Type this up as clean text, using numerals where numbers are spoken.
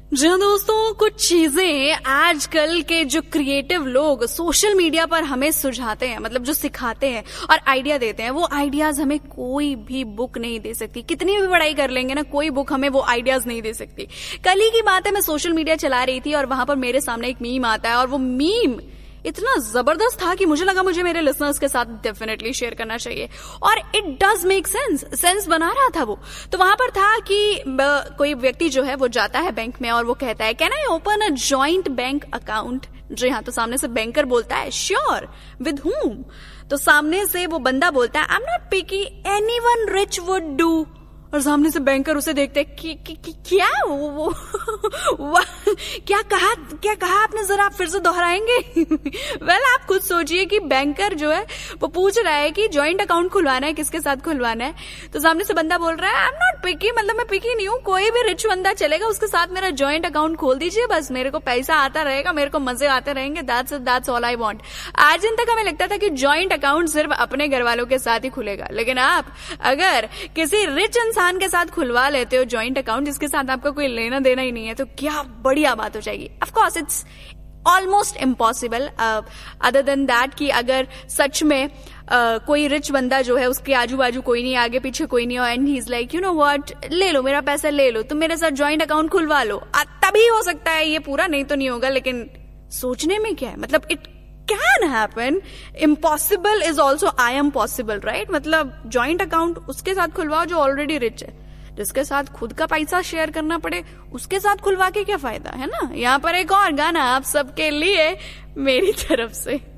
जी हाँ दोस्तों, कुछ चीजें आजकल के जो क्रिएटिव लोग सोशल मीडिया पर हमें सुझाते हैं, मतलब जो सिखाते हैं और आइडिया देते हैं, वो आइडियाज हमें कोई भी बुक नहीं दे सकती। कितनी भी पढ़ाई कर लेंगे ना, कोई बुक हमें वो आइडियाज नहीं दे सकती। कल ही की बात है, मैं सोशल मीडिया चला रही थी और वहां पर मेरे सामने एक मीम आता है और वो मीम इतना जबरदस्त था कि मुझे लगा मुझे मेरे लिसनर्स के साथ डेफिनेटली शेयर करना चाहिए। और इट डज मेक सेंस बना रहा था वो। तो वहां पर था कि कोई व्यक्ति जो है वो जाता है बैंक में और वो कहता है, can I open a joint bank account. जी हाँ, तो सामने से बैंकर बोलता है, श्योर, विद हुम। तो सामने से वो बंदा बोलता है, I am not picky, anyone rich would do. और सामने से बैंकर उसे देखते क्या वो क्या कहा आपने, जरा आप फिर से दोहराएंगे? वेल, आप खुद सोचिए कि बैंकर जो है वो पूछ रहा है कि जॉइंट अकाउंट खुलवाना है, किसके साथ खुलवाना है। तो सामने से बंदा बोल रहा है, आई एम नॉट पिकी, मतलब मैं पिकी नहीं हूँ, कोई भी रिच बंदा चलेगा, उसके साथ मेरा जॉइंट अकाउंट खोल दीजिए, बस मेरे को पैसा आता रहेगा, मेरे को मजे आते रहेंगे, दैट्स ऑल आई वांट। आज दिन तक हमें लगता था कि जॉइंट अकाउंट सिर्फ अपने घर वालों के साथ ही खुलेगा, लेकिन आप अगर किसी रिच इंसान के साथ खुलवा लेते हो जॉइंट अकाउंट जिसके साथ आपका कोई लेना देना ही नहीं है, तो क्या बढ़िया बात हो जाएगी। Of course it's almost impossible, other than that कि अगर सच में कोई रिच बंदा जो है उसके आजू बाजू कोई नहीं, आगे पीछे कोई नहीं, and he is like, you know what, ले लो मेरा पैसा, ले लो, तुम मेरे साथ जॉइंट अकाउंट खुलवा लो, तभी हो सकता है ये पूरा, नहीं तो नहीं होगा। लेकिन सोचने में क्या है, मतलब it can happen. Impossible is also I am possible, right? मतलब जॉइंट अकाउंट उसके साथ खुलवाओ जो ऑलरेडी रिच है, जिसके साथ खुद का पैसा शेयर करना पड़े उसके साथ खुलवा के क्या फायदा है ना। यहाँ पर एक और गाना आप सबके लिए मेरी तरफ से।